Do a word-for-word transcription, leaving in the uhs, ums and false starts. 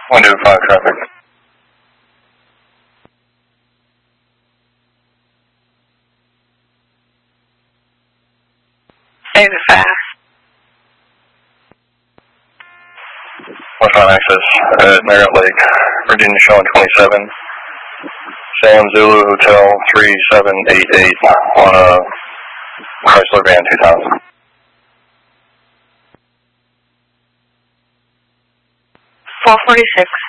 Window five traffic. Save it fast. Westbound access at Marriott Lake, Virginia showing twenty-seven. Sam Zulu Hotel three seven eight eight on a Chrysler Van two thousand. four forty-six.